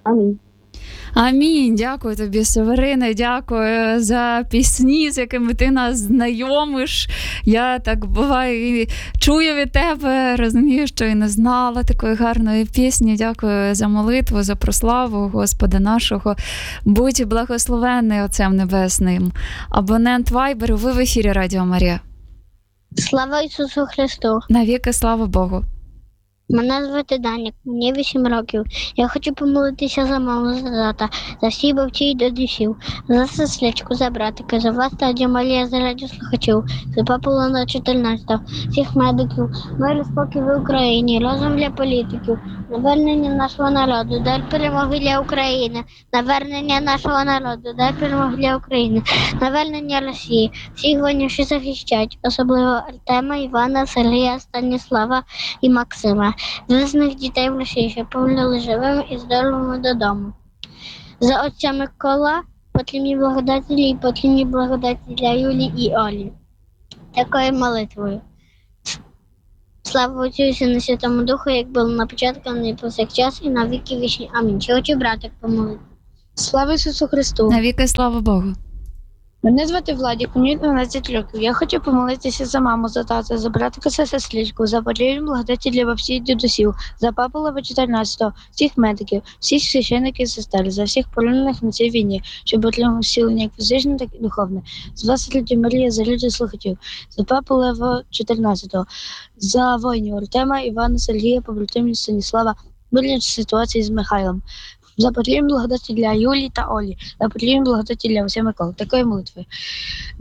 Амінь. Амінь. Дякую тобі, Северине, дякую за пісні, з якими ти нас знайомиш. Я так буває чую від тебе, розумію, що і не знала такої гарної пісні. Дякую за молитву, за прославу Господа нашого. Будь благословенний Отцем Небесним. Абонент Вайберу, ви в ефірі Радіо Марія. Слава Ісусу Христу! Навіки слава Богу. Мене звати Данік, мені 8 років. Я хочу помолитися за маму, за тата, за всіх бабців і дідусів, за сестричку, за братика, за вас, Радіо Марія, за радіослухачів, за папу Леона 14, всіх медиків, мир і спокій в Україні, розум для політиків, навернення нашого народу, дай перемоги для України, навернення нашого народу, дай перемоги для України, навернення Росії, всіх воїнів, що захищають, особливо Артема, Івана, Сергія, Станіслава і Максима. Звісних дітей в Росії, що повернули живими і здоровими додому. За отця Микола потрібні благодаті і потрібні благодаті для Юлії і Олі. Такою молитвою. Слава Отцю і Сину і Святому Духу, як було на початку, не повсякчас і на віки вічні. Амінь. Чи хочу братик помолити? Слава Ісусу Христу! Навіки слава Богу. Мене звати Владик, мені 12 років. Я хочу помолитися за маму, за тата, за братика, за сестричку, за потрібні благодаті для бабці і дідусів, за папу Лева 14-го, всіх медиків, всіх священиків і сестер, за всіх поранених на цій війні, щоб отримав зцілення як фізичне, так і духовне. З вас, Радіо Марія, за радіослухачів, за папу Лева 14-го, за воїнів Артема, Івана, Сергія, побратимів Станіслава, вирішення ситуації з Михайлом. За потрібні благодаті для Юлії та Олі, за потрібні благодаті для Отця Миколи. Такої молитви.